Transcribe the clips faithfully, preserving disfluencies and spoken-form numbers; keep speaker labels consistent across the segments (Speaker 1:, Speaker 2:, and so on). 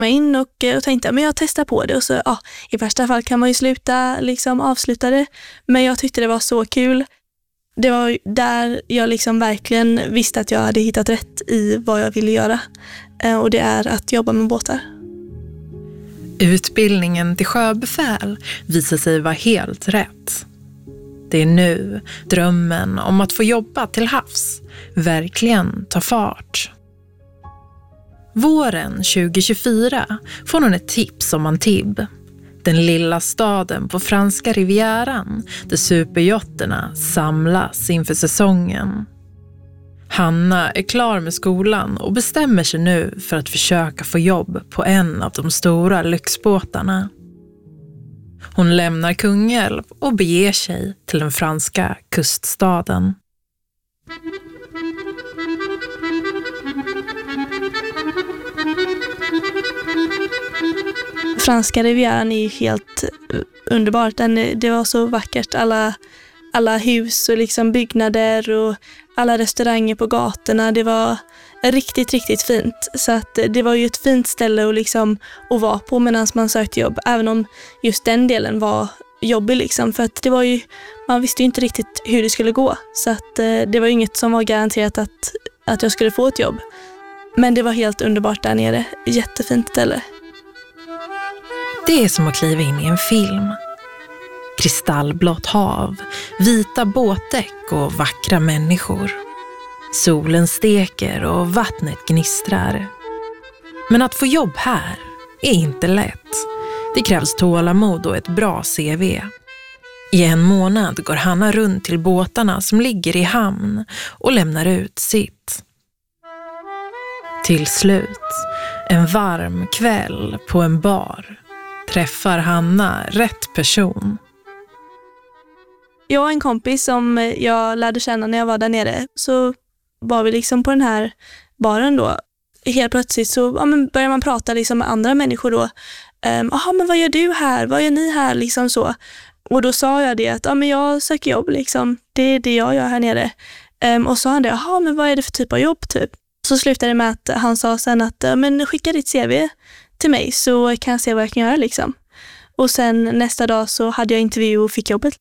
Speaker 1: in och, och tänkte men jag testar på det och så ja, i värsta fall kan man ju sluta liksom avsluta det, men jag tyckte det var så kul. Det var där jag liksom verkligen visste att jag hade hittat rätt i vad jag ville göra, och det är att jobba med båtar.
Speaker 2: Utbildningen till sjöbefäl visar sig vara helt rätt. Det är nu drömmen om att få jobba till havs verkligen tar fart. Våren tjugo tjugofyra får hon ett tips om Antibes, den lilla staden på franska rivieran där superjotterna samlas inför säsongen. Hanna är klar med skolan och bestämmer sig nu för att försöka få jobb på en av de stora lyxbåtarna. Hon lämnar Kungälv och beger sig till den franska kuststaden.
Speaker 1: Franska rivieran är ju helt underbart. Den, det var så vackert. Alla, alla hus och liksom byggnader och alla restauranger på gatorna. Det var riktigt, riktigt fint. Så att det var ju ett fint ställe att, liksom, att vara på medan man sökte jobb. Även om just den delen var jobbig. Liksom, för att det var ju, man visste ju inte riktigt hur det skulle gå. Så att det var ju inget som var garanterat att, att jag skulle få ett jobb. Men det var helt underbart där nere. Jättefint ställe.
Speaker 2: Det är som att kliva in i en film. Kristallblått hav, vita båtdäck och vackra människor. Solen steker och vattnet gnistrar. Men att få jobb här är inte lätt. Det krävs tålamod och ett bra C V. I en månad går Hanna runt till båtarna som ligger i hamn och lämnar ut sitt. Till slut, en varm kväll på en bar, träffar Hanna rätt person.
Speaker 1: Jag och en kompis som jag lärde känna när jag var där nere, så var vi liksom på den här baren då. Helt plötsligt så ja, men börjar man prata liksom med andra människor då. Jaha, um, men vad gör du här? Vad gör ni här? Liksom så. Och då sa jag det att ja, men jag söker jobb liksom. Det är det jag gör här nere. Um, och så sa han det, jaha, men vad är det för typ av jobb typ? Så slutade det med att han sa sen att ja, men skicka ditt C V till mig så kan jag se vad jag kan göra liksom. Och sen nästa dag så hade jag intervju och fick jobbet.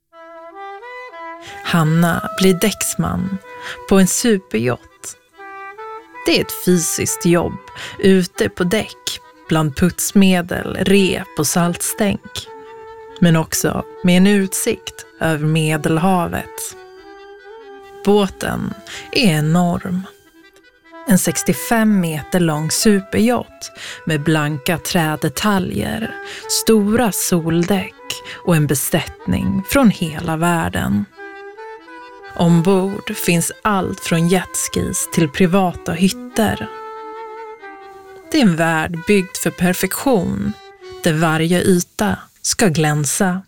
Speaker 2: Hanna blir däcksman på en superjott. Det är ett fysiskt jobb ute på däck bland putsmedel, rep och saltstänk. Men också med en utsikt över Medelhavet. Båten är enorm. En sextiofem meter lång superjott med blanka trädetaljer, stora soldäck och en besättning från hela världen. Ombord finns allt från jetskis till privata hytter. Det är en värld byggd för perfektion, där varje yta ska glänsa.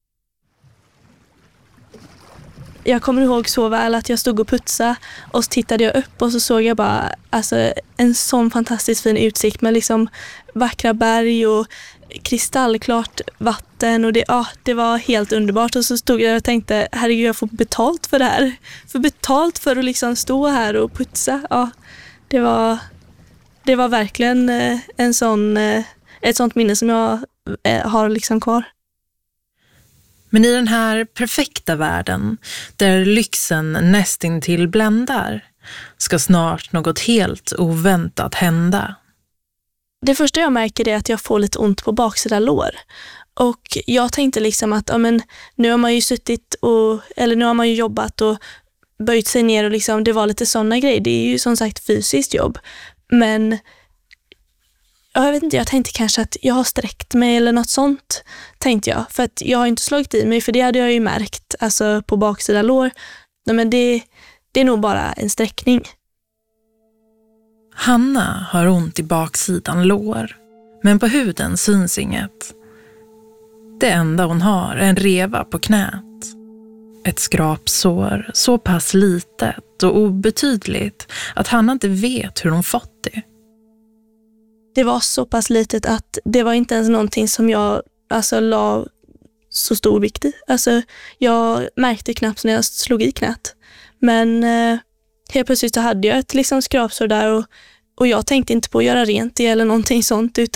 Speaker 1: Jag kommer ihåg så väl att jag stod och putsade och så tittade jag upp och så såg jag bara alltså, en sån fantastiskt fin utsikt med liksom vackra berg och kristallklart vatten och det, ja, det var helt underbart. Och så stod jag och tänkte, herregud, jag får betalt för det här. För betalt för att liksom stå här och putsa. Ja, det var, det var verkligen en sån, ett sånt minne som jag har liksom kvar.
Speaker 2: Men i den här perfekta världen, där lyxen nästintill bländar, ska snart något helt oväntat hända.
Speaker 1: Det första jag märker är att jag får lite ont på baksida lår. Och jag tänkte liksom att ja, men, nu har man ju suttit och, eller nu har man ju jobbat och böjt sig ner och liksom, det var lite sådana grejer. Det är ju som sagt fysiskt jobb. Men jag vet inte, jag tänkte kanske att jag har sträckt mig eller något sånt, tänkte jag. För att jag har inte slagit i mig, för det hade jag ju märkt alltså på baksida lår. Nej, men det, det är nog bara en sträckning.
Speaker 2: Hanna har ont i baksidan lår, men på huden syns inget. Det enda hon har är en reva på knät. Ett skrapsår, så pass litet och obetydligt att Hanna inte vet hur hon fått det.
Speaker 1: Det var så pass litet att det var inte ens någonting som jag alltså, la så stor vikt i. Alltså, jag märkte knappt när jag slog i knät. Men eh, helt plötsligt så hade jag ett liksom, skrapsår där och Och jag tänkte inte på att göra rent det eller någonting sånt, utan